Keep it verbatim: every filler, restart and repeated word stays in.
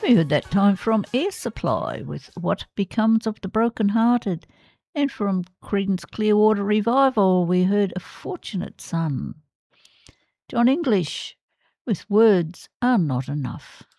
We heard that time from Air Supply with What Becomes of the Broken Hearted, and from Creedence Clearwater Revival we heard A Fortunate Son. John English with Words Are Not Enough.